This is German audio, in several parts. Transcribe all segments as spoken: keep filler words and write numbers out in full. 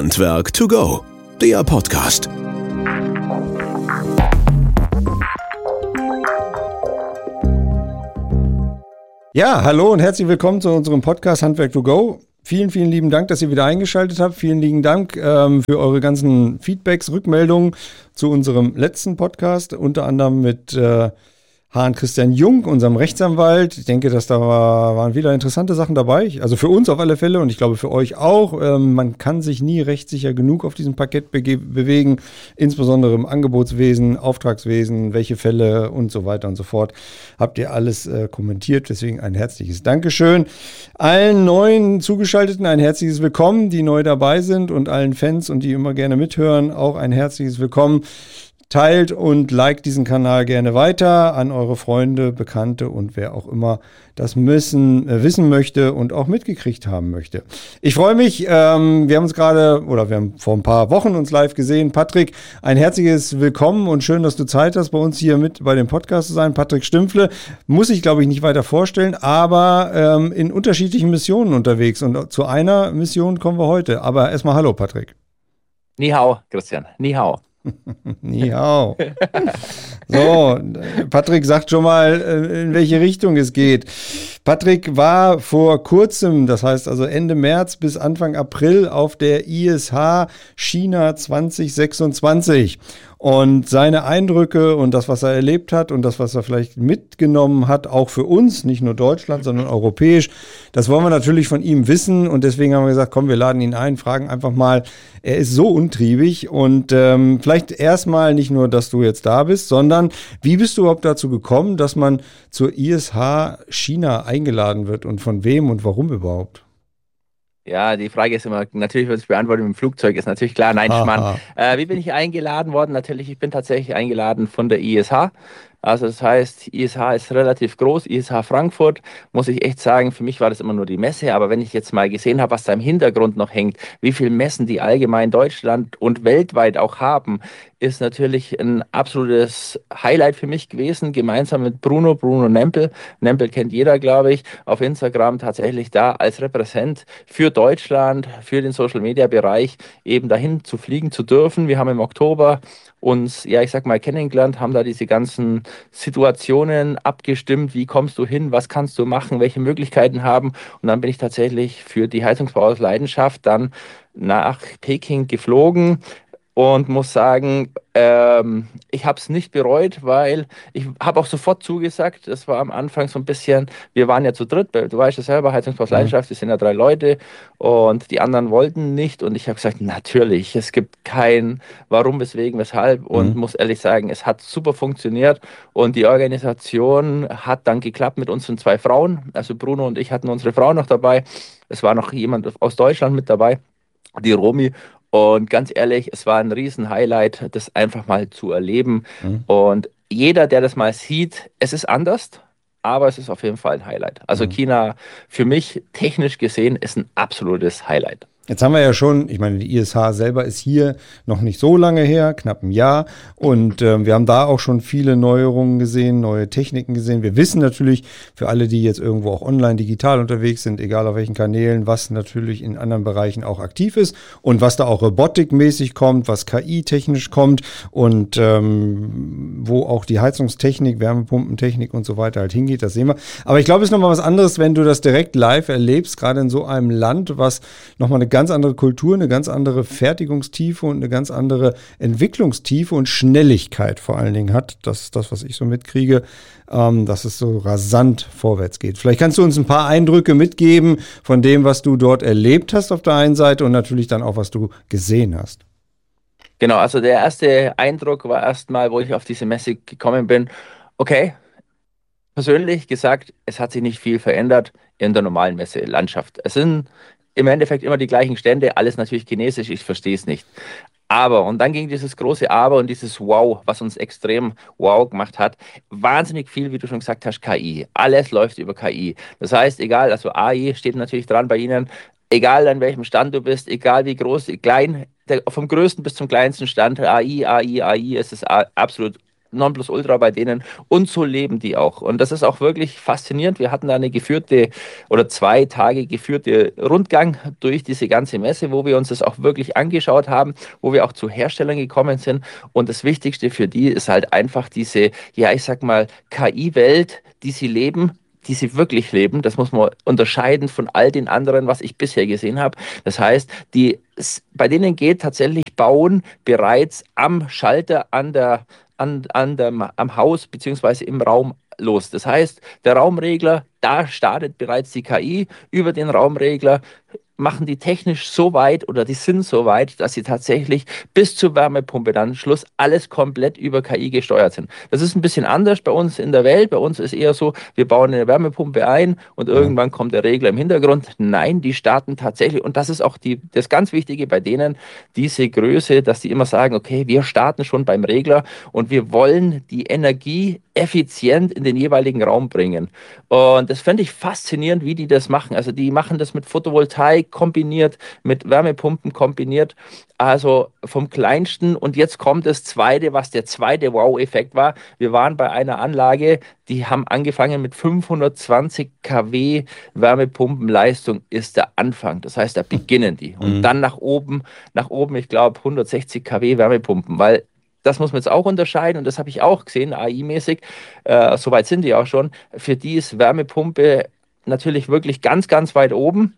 Handwerk to go, der Podcast. Ja, hallo und herzlich willkommen zu unserem Podcast Handwerk to go. Vielen, vielen lieben Dank, dass ihr wieder eingeschaltet habt. Vielen lieben Dank ähm, für eure ganzen Feedbacks, Rückmeldungen zu unserem letzten Podcast, unter anderem mit äh, Hahn-Christian Jung, unserem Rechtsanwalt. Ich denke, dass da war, waren wieder interessante Sachen dabei. Also für uns auf alle Fälle und ich glaube für euch auch. Ähm, man kann sich nie rechtssicher genug auf diesem Parkett bege- bewegen, insbesondere im Angebotswesen, Auftragswesen, welche Fälle und so weiter und so fort. Habt ihr alles äh, kommentiert, deswegen ein herzliches Dankeschön. Allen neuen Zugeschalteten ein herzliches Willkommen, die neu dabei sind, und allen Fans und die immer gerne mithören, auch ein herzliches Willkommen. Teilt und liked diesen Kanal gerne weiter an eure Freunde, Bekannte und wer auch immer das müssen, äh, wissen möchte und auch mitgekriegt haben möchte. Ich freue mich, ähm, wir haben uns gerade, oder wir haben vor ein paar Wochen uns live gesehen. Patrick, ein herzliches Willkommen und schön, dass du Zeit hast, bei uns hier mit bei dem Podcast zu sein. Patrick Stümpfle, muss ich glaube ich nicht weiter vorstellen, aber ähm, in unterschiedlichen Missionen unterwegs, und zu einer Mission kommen wir heute. Aber erstmal hallo Patrick. Ni hao, Christian, ni hao. Ni hao. So, Patrick sagt schon mal, in welche Richtung es geht. Patrick war vor kurzem, das heißt also Ende März bis Anfang April, auf der I S H China zwanzig sechsundzwanzig. Und seine Eindrücke und das, was er erlebt hat und das, was er vielleicht mitgenommen hat, auch für uns, nicht nur Deutschland, sondern europäisch, das wollen wir natürlich von ihm wissen. Und deswegen haben wir gesagt, komm, wir laden ihn ein, fragen einfach mal, er ist so untriebig. Und ähm, vielleicht erstmal nicht nur, dass du jetzt da bist, sondern wie bist du überhaupt dazu gekommen, dass man zur I S H China eingeladen wird und von wem und warum überhaupt? Ja, die Frage ist immer, natürlich wird es beantwortet mit dem Flugzeug, ist natürlich klar, nein, Schmarrn. Äh, wie bin ich eingeladen worden? Natürlich, ich bin tatsächlich eingeladen von der I S H. Also das heißt, I S H ist relativ groß, I S H Frankfurt, muss ich echt sagen, für mich war das immer nur die Messe, aber wenn ich jetzt mal gesehen habe, was da im Hintergrund noch hängt, wie viele Messen die allgemein Deutschland und weltweit auch haben, ist natürlich ein absolutes Highlight für mich gewesen, gemeinsam mit Bruno, Bruno Nempel. Nempel kennt jeder, glaube ich, auf Instagram tatsächlich da als Repräsent für Deutschland, für den Social-Media-Bereich eben dahin zu fliegen zu dürfen. Wir haben im Oktober uns, ja, ich sag mal, kennengelernt, haben da diese ganzen Situationen abgestimmt, wie kommst du hin, was kannst du machen, welche Möglichkeiten haben, und dann bin ich tatsächlich für die Heizungsbau aus Leidenschaft dann nach Peking geflogen. Und muss sagen, ähm, ich habe es nicht bereut, weil ich habe auch sofort zugesagt. Das war am Anfang so ein bisschen, wir waren ja zu dritt, du weißt ja selber, Heizungsbau aus Leidenschaft, wir sind ja drei Leute und die anderen wollten nicht. Und ich habe gesagt, natürlich, es gibt kein Warum, weswegen, weshalb, und mhm. muss ehrlich sagen, es hat super funktioniert und die Organisation hat dann geklappt mit unseren zwei Frauen. Also Bruno und ich hatten unsere Frau noch dabei. Es war noch jemand aus Deutschland mit dabei, die Romy. Und ganz ehrlich, es war ein Riesen-Highlight, das einfach mal zu erleben. Mhm. Und jeder, der das mal sieht, es ist anders, aber es ist auf jeden Fall ein Highlight. Also mhm. China, für mich technisch gesehen, ist ein absolutes Highlight. Jetzt haben wir ja schon, ich meine, die I S H selber ist hier noch nicht so lange her, knapp ein Jahr. Und äh, wir haben da auch schon viele Neuerungen gesehen, neue Techniken gesehen. Wir wissen natürlich, für alle, die jetzt irgendwo auch online digital unterwegs sind, egal auf welchen Kanälen, was natürlich in anderen Bereichen auch aktiv ist und was da auch robotikmäßig kommt, was K I-technisch kommt und ähm, wo auch die Heizungstechnik, Wärmepumpentechnik und so weiter halt hingeht, das sehen wir. Aber ich glaube, es ist nochmal was anderes, wenn du das direkt live erlebst, gerade in so einem Land, was nochmal eine ganz andere Kultur, eine ganz andere Fertigungstiefe und eine ganz andere Entwicklungstiefe und Schnelligkeit vor allen Dingen hat. Das ist das, was ich so mitkriege, ähm, dass es so rasant vorwärts geht. Vielleicht kannst du uns ein paar Eindrücke mitgeben von dem, was du dort erlebt hast auf der einen Seite und natürlich dann auch, was du gesehen hast. Genau, also der erste Eindruck war erstmal, wo ich auf diese Messe gekommen bin, okay, persönlich gesagt, es hat sich nicht viel verändert in der normalen Messelandschaft. Es sind im Endeffekt immer die gleichen Stände, alles natürlich chinesisch, ich verstehe es nicht. Aber, und dann ging dieses große Aber und dieses Wow, was uns extrem wow gemacht hat, wahnsinnig viel, wie du schon gesagt hast, K I. Alles läuft über K I. Das heißt, egal, also A I steht natürlich dran bei Ihnen, egal an welchem Stand du bist, egal wie groß, klein, der, vom größten bis zum kleinsten Stand, A I, A I, A I, es ist absolut Nonplusultra bei denen und so leben die auch. Und das ist auch wirklich faszinierend. Wir hatten da eine geführte oder zwei Tage geführte Rundgang durch diese ganze Messe, wo wir uns das auch wirklich angeschaut haben, wo wir auch zu Herstellern gekommen sind. Und das Wichtigste für die ist halt einfach diese, ja, ich sag mal, K I-Welt, die sie leben, die sie wirklich leben. Das muss man unterscheiden von all den anderen, was ich bisher gesehen habe. Das heißt, die, bei denen geht tatsächlich Bauen bereits am Schalter an der, an, an der, am Haus beziehungsweise im Raum los. Das heißt, der Raumregler, da startet bereits die K I über den Raumregler, machen die technisch so weit oder die sind so weit, dass sie tatsächlich bis zur Wärmepumpe dann Schluss alles komplett über K I gesteuert sind. Das ist ein bisschen anders bei uns in der Welt. Bei uns ist eher so, wir bauen eine Wärmepumpe ein und ja. irgendwann kommt der Regler im Hintergrund. Nein, die starten tatsächlich, und das ist auch die, das ganz Wichtige bei denen, diese Größe, dass die immer sagen, okay, wir starten schon beim Regler und wir wollen die Energie effizient in den jeweiligen Raum bringen. Und das fände ich faszinierend, wie die das machen. Also die machen das mit Photovoltaik kombiniert, mit Wärmepumpen kombiniert, also vom Kleinsten. Und jetzt kommt das Zweite, was der zweite Wow-Effekt war. Wir waren bei einer Anlage, die haben angefangen mit fünfhundertzwanzig Kilowatt Wärmepumpenleistung ist der Anfang. Das heißt, da beginnen die. Und mhm. dann nach oben, nach oben, ich glaube, hundertsechzig Kilowatt Wärmepumpen, weil das muss man jetzt auch unterscheiden und das habe ich auch gesehen, A I-mäßig, äh, soweit sind die auch schon. Für die ist Wärmepumpe natürlich wirklich ganz, ganz weit oben.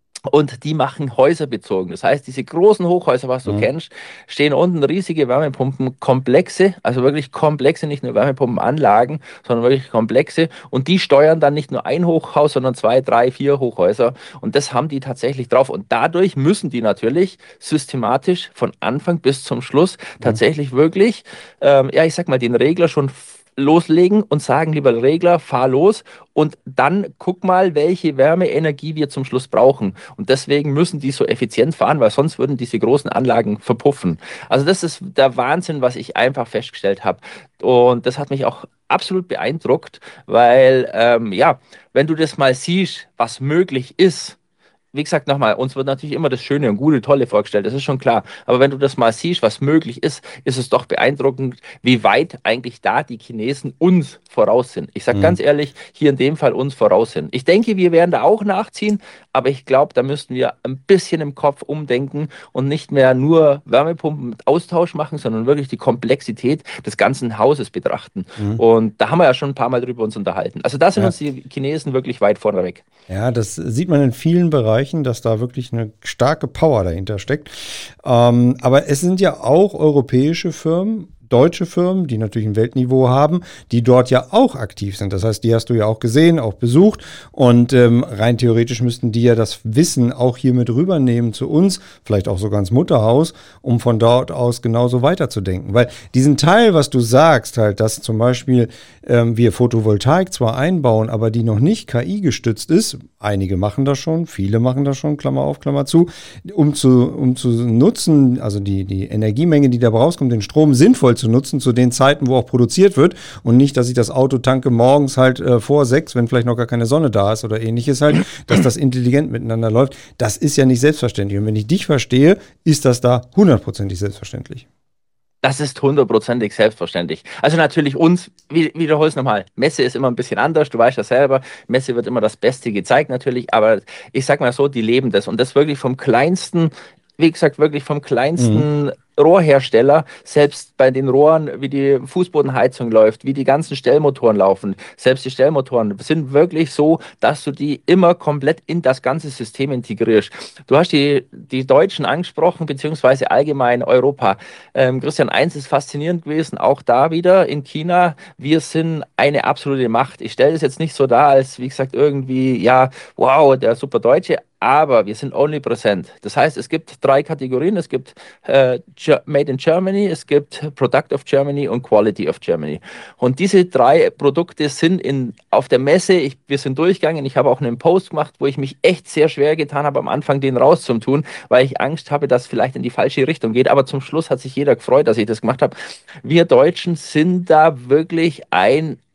Und die machen häuserbezogen. Das heißt, diese großen Hochhäuser, was du mhm. kennst, stehen unten riesige Wärmepumpenkomplexe, also wirklich komplexe, nicht nur Wärmepumpenanlagen, sondern wirklich komplexe. Und die steuern dann nicht nur ein Hochhaus, sondern zwei, drei, vier Hochhäuser. Und das haben die tatsächlich drauf. Und dadurch müssen die natürlich systematisch von Anfang bis zum Schluss mhm. tatsächlich wirklich, ähm, ja, ich sag mal, den Regler schon loslegen und sagen, lieber Regler, fahr los und dann guck mal, welche Wärmeenergie wir zum Schluss brauchen. Und deswegen müssen die so effizient fahren, weil sonst würden diese großen Anlagen verpuffen. Also das ist der Wahnsinn, was ich einfach festgestellt habe. Und das hat mich auch absolut beeindruckt, weil, ähm, ja, wenn du das mal siehst, was möglich ist, wie gesagt, nochmal, uns wird natürlich immer das Schöne und Gute, Tolle vorgestellt, das ist schon klar. Aber wenn du das mal siehst, was möglich ist, ist es doch beeindruckend, wie weit eigentlich da die Chinesen uns voraus sind. Ich sage mhm. ganz ehrlich, hier in dem Fall uns voraus sind. Ich denke, wir werden da auch nachziehen, aber ich glaube, da müssten wir ein bisschen im Kopf umdenken und nicht mehr nur Wärmepumpen mit Austausch machen, sondern wirklich die Komplexität des ganzen Hauses betrachten. Mhm. Und da haben wir ja schon ein paar Mal drüber uns unterhalten. Also da sind ja. uns die Chinesen wirklich weit vorne weg. Ja, das sieht man in vielen Bereichen, dass da wirklich eine starke Power dahinter steckt. Ähm, aber es sind ja auch europäische Firmen, deutsche Firmen, die natürlich ein Weltniveau haben, die dort ja auch aktiv sind. Das heißt, die hast du ja auch gesehen, auch besucht und ähm, rein theoretisch müssten die ja das Wissen auch hier mit rübernehmen zu uns, vielleicht auch sogar ins Mutterhaus, um von dort aus genauso weiterzudenken. Weil diesen Teil, was du sagst, halt, dass zum Beispiel ähm, wir Photovoltaik zwar einbauen, aber die noch nicht K I gestützt ist, einige machen das schon, viele machen das schon, Klammer auf, Klammer zu, um zu, um zu nutzen, also die, die Energiemenge, die dabei rauskommt, den Strom sinnvoll zu nutzen zu den Zeiten, wo auch produziert wird und nicht, dass ich das Auto tanke morgens halt äh, vor sechs, wenn vielleicht noch gar keine Sonne da ist oder ähnliches halt, dass das intelligent miteinander läuft. Das ist ja nicht selbstverständlich. Und wenn ich dich verstehe, ist das da hundertprozentig selbstverständlich. Das ist hundertprozentig selbstverständlich. Also natürlich uns, wie, wiederhol's nochmal, Messe ist immer ein bisschen anders, du weißt ja selber, Messe wird immer das Beste gezeigt natürlich, aber ich sag mal so, die leben das und das wirklich vom kleinsten, wie gesagt, wirklich vom kleinsten mhm. Rohrhersteller, selbst bei den Rohren, wie die Fußbodenheizung läuft, wie die ganzen Stellmotoren laufen, selbst die Stellmotoren sind wirklich so, dass du die immer komplett in das ganze System integrierst. Du hast die, die Deutschen angesprochen, beziehungsweise allgemein Europa. Ähm, Christian, eins ist faszinierend gewesen, auch da wieder in China, wir sind eine absolute Macht. Ich stelle es jetzt nicht so dar, als wie gesagt irgendwie, ja, wow, der super Deutsche, aber wir sind omnipräsent. Das heißt, es gibt drei Kategorien. Es gibt äh, Made in Germany, es gibt Product of Germany und Quality of Germany. Und diese drei Produkte sind in, auf der Messe, ich, wir sind durchgegangen, ich habe auch einen Post gemacht, wo ich mich echt sehr schwer getan habe, am Anfang den rauszutun, weil ich Angst habe, dass es vielleicht in die falsche Richtung geht. Aber zum Schluss hat sich jeder gefreut, dass ich das gemacht habe. Wir Deutschen sind da wirklich ein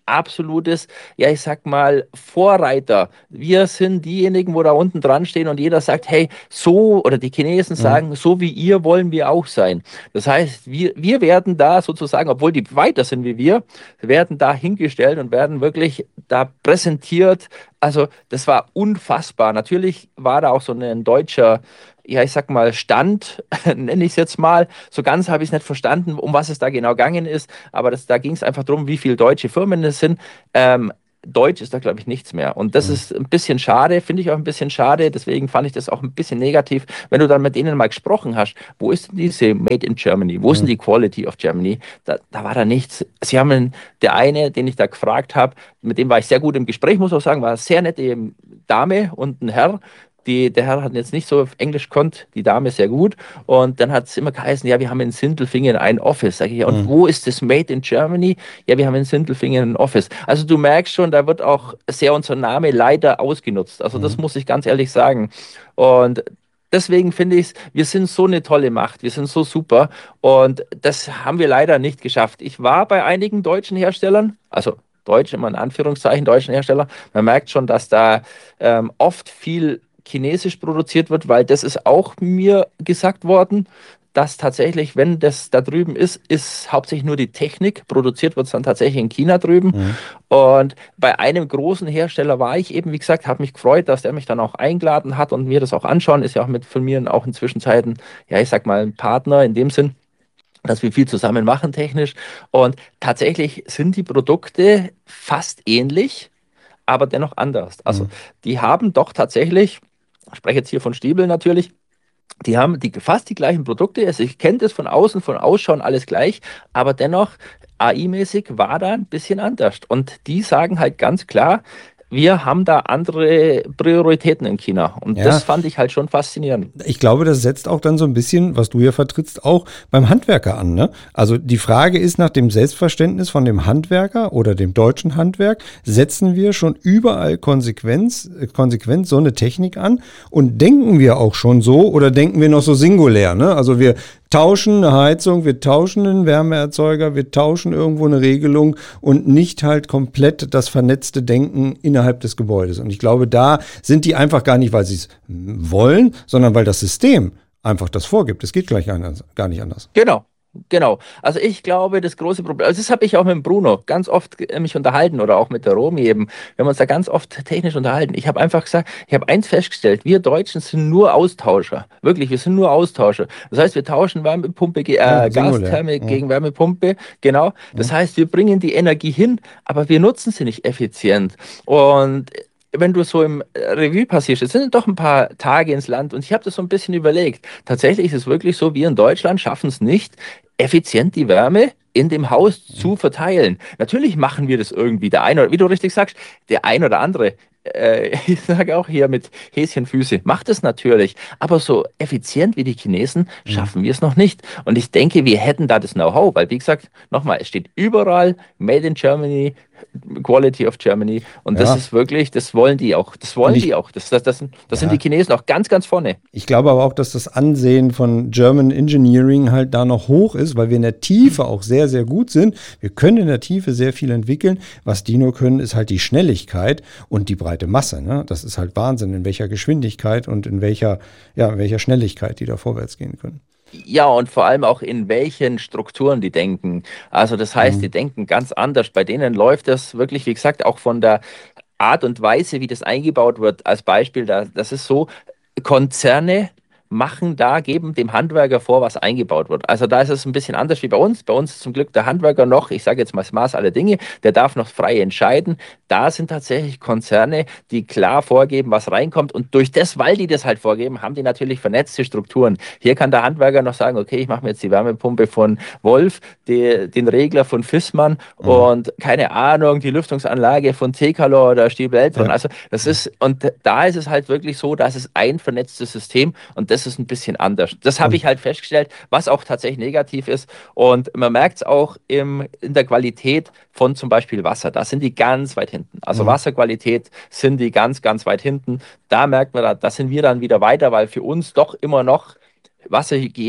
absolutes, ja, ich sag mal, Vorreiter. Wir sind diejenigen, wo da unten dran stehen und jeder sagt, hey, so, oder die Chinesen sagen, Mhm. so wie ihr wollen wir auch sein. Das heißt, wir, wir werden da sozusagen, obwohl die weiter sind wie wir, werden da hingestellt und werden wirklich da präsentiert. Also das war unfassbar. Natürlich war da auch so ein deutscher, ja, ich sag mal, Stand, nenne ich es jetzt mal. So ganz habe ich es nicht verstanden, um was es da genau gegangen ist, aber das, da ging es einfach darum, wie viele deutsche Firmen es sind. Ähm, Deutsch ist da, glaube ich, nichts mehr. Und das Mhm. ist ein bisschen schade, finde ich auch ein bisschen schade. Deswegen fand ich das auch ein bisschen negativ, wenn du dann mit denen mal gesprochen hast. Wo ist denn diese Made in Germany? Wo ist denn Mhm. die Quality of Germany? Da, da war da nichts. Sie haben einen, der eine, den ich da gefragt habe, mit dem war ich sehr gut im Gespräch, muss auch sagen, war eine sehr nette Dame und ein Herr. Die, der Herr hat jetzt nicht so Englisch konnt, die Dame sehr gut. Und dann hat es immer geheißen, ja, wir haben in Sindelfingen ein Office. Sag ich, ja, und Mhm. wo ist das Made in Germany? Ja, wir haben in Sindelfingen ein Office. Also du merkst schon, da wird auch sehr unser Name leider ausgenutzt. Also das Mhm. muss ich ganz ehrlich sagen. Und deswegen finde ich, wir sind so eine tolle Macht, wir sind so super. Und das haben wir leider nicht geschafft. Ich war bei einigen deutschen Herstellern, also deutsch immer in Anführungszeichen, deutschen Hersteller. Man merkt schon, dass da ähm, oft viel chinesisch produziert wird, weil das ist auch mir gesagt worden, dass tatsächlich, wenn das da drüben ist, ist hauptsächlich nur die Technik. Produziert wird es dann tatsächlich in China drüben. Mhm. Und bei einem großen Hersteller war ich eben, wie gesagt, habe mich gefreut, dass der mich dann auch eingeladen hat und mir das auch anschauen. Ist ja auch mit von mir auch inzwischen Zeiten, ja, ich sag mal, ein Partner in dem Sinn, dass wir viel zusammen machen technisch. Und tatsächlich sind die Produkte fast ähnlich, aber dennoch anders. Also Mhm. die haben doch tatsächlich, ich spreche jetzt hier von Stiebel natürlich, die haben die, fast die gleichen Produkte. Also ich kenne das von außen, von Ausschauen alles gleich, aber dennoch A I-mäßig war da ein bisschen anders. Und die sagen halt ganz klar, wir haben da andere Prioritäten in China. Und Ja, das fand ich halt schon faszinierend. ich glaube, das setzt auch dann so ein bisschen, was du ja vertrittst, auch beim Handwerker an. Ne? Also die Frage ist nach dem Selbstverständnis von dem Handwerker oder dem deutschen Handwerk, setzen wir schon überall konsequent, konsequent so eine Technik an und denken wir auch schon so oder denken wir noch so singulär? Ne? Also wir tauschen eine Heizung, wir tauschen einen Wärmeerzeuger, wir tauschen irgendwo eine Regelung und nicht halt komplett das vernetzte Denken innerhalb des Gebäudes. Und ich glaube, da sind die einfach gar nicht, weil sie es wollen, sondern weil das System einfach das vorgibt. Es geht gleich anders, gar nicht anders. Genau. Genau. Also ich glaube, das große Problem, also das habe ich auch mit dem Bruno ganz oft äh, mich unterhalten oder auch mit der Romy eben. Wir haben uns da ganz oft technisch unterhalten. Ich habe einfach gesagt, ich habe eins festgestellt, wir Deutschen sind nur Austauscher. Wirklich, wir sind nur Austauscher. Das heißt, wir tauschen Wärmepumpe, ge- Ja, äh, singulär. Gastherme Ja. gegen Wärmepumpe. Genau. Das Ja. heißt, wir bringen die Energie hin, aber wir nutzen sie nicht effizient. Und wenn du so im Revue passierst, es sind doch ein paar Tage ins Land und ich habe das so ein bisschen überlegt. Tatsächlich ist es wirklich so, wir in Deutschland schaffen es nicht, effizient die Wärme in dem Haus zu verteilen. Natürlich machen wir das irgendwie. Der eine, oder wie du richtig sagst, der ein oder andere, äh, ich sage auch hier mit Häschenfüße, macht es natürlich. Aber so effizient wie die Chinesen Mhm. schaffen wir es noch nicht. Und ich denke, wir hätten da das Know-how, weil, wie gesagt, nochmal, es steht überall Made in Germany, Quality of Germany. Und das Ja. ist wirklich, das wollen die auch. Das Und wollen ich, die auch. Das, das, das, sind, das sind die ja, Chinesen auch ganz, ganz vorne. ich glaube aber auch, dass das Ansehen von German Engineering halt da noch hoch ist, weil wir in der Tiefe auch sehr, sehr gut sind. Wir können in der Tiefe sehr viel entwickeln. Was die nur können, ist halt die Schnelligkeit und die breite Masse. Ne? Das ist halt Wahnsinn, in welcher Geschwindigkeit und in welcher, ja, in welcher Schnelligkeit die da vorwärts gehen können. Ja, und vor allem auch in welchen Strukturen die denken. Also das heißt, die Mhm. denken ganz anders. Bei denen läuft das wirklich, wie gesagt, auch von der Art und Weise, wie das eingebaut wird. Als Beispiel, da, das ist so, Konzerne machen da, geben dem Handwerker vor, was eingebaut wird. Also da ist es ein bisschen anders wie bei uns. Bei uns ist zum Glück der Handwerker noch, ich sage jetzt mal das Maß aller Dinge, der darf noch frei entscheiden. Da sind tatsächlich Konzerne, die klar vorgeben, was reinkommt. Und durch das, weil die das halt vorgeben, haben die natürlich vernetzte Strukturen. Hier kann der Handwerker noch sagen, okay, ich mache mir jetzt die Wärmepumpe von Wolf, die, den Regler von Fissmann Mhm. und keine Ahnung, die Lüftungsanlage von Tekalor oder Stiebel-Eltron. Ja. Also das ist, und da ist es halt wirklich so, dass es ein vernetztes System und das ist ein bisschen anders. Das habe Und ich halt festgestellt, was auch tatsächlich negativ ist. Und man merkt es auch im, in der Qualität von zum Beispiel Wasser. Da sind die ganz weit hinten. Also mhm. Wasserqualität sind die ganz, ganz weit hinten. Da merkt man, da, da sind wir dann wieder weiter, weil für uns doch immer noch Wasserhygiene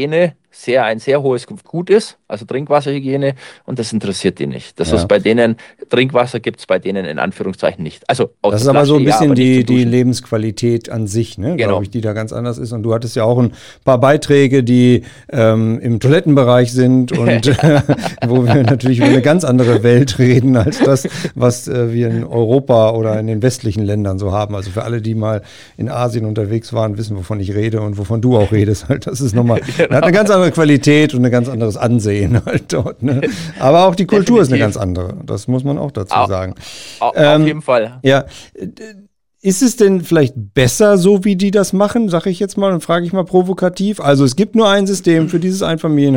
sehr ein sehr hohes Gut ist, also Trinkwasserhygiene, und das interessiert die nicht. Das Ja. ist bei denen, Trinkwasser gibt es bei denen in Anführungszeichen nicht. Also aus Das ist der aber Flasche, so ein bisschen ja, die, die die Lebensqualität an sich, ne, Genau. glaube ich, die da ganz anders ist. Und du hattest ja auch ein paar Beiträge, die ähm, im Toilettenbereich sind und äh, wo wir natürlich über eine ganz andere Welt reden als das, was äh, wir in Europa oder in den westlichen Ländern so haben. Also für alle, die mal in Asien unterwegs waren, wissen, wovon ich rede und wovon du auch redest. Halt, das ist nochmal, genau. hat eine ganz andere Qualität und ein ganz anderes Ansehen halt dort. Ne? Aber auch die Kultur ist eine ganz andere. Das muss man auch dazu Au- sagen. Auf Ähm, jeden Fall. Ja, ist es denn vielleicht besser, so wie die das machen, sage ich jetzt mal und frage ich mal provokativ? Also es gibt nur ein System für dieses Einfamilienhaus.